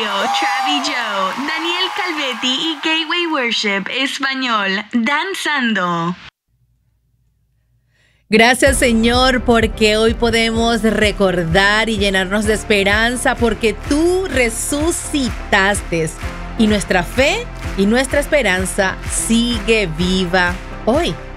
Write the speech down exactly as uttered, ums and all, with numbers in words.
Travi Joe, Daniel Calvetti y Gateway Worship Español, danzando. Gracias, Señor, porque hoy podemos recordar y llenarnos de esperanza porque tú resucitaste y nuestra fe y nuestra esperanza sigue viva hoy.